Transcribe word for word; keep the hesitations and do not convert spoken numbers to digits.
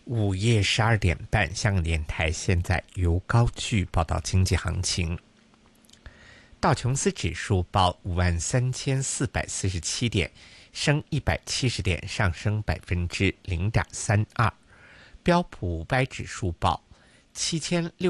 午夜十二点半，香港电台现在由高句报道经济行情。道琼斯指数报五万三千四百四十七点，升一百七十点，上升百分之零点三二。标普五百指数报七千六。